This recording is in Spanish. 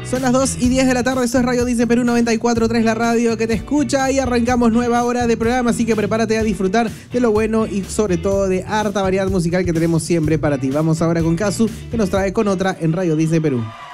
Son las 2:10 de la tarde, eso es Radio Disney Perú 94.3, la radio que te escucha, y arrancamos nueva hora de programa, así que prepárate a disfrutar de lo bueno y sobre todo de harta variedad musical que tenemos siempre para ti. Vamos ahora con Kazu, que nos trae Con Otra en Radio Disney Perú.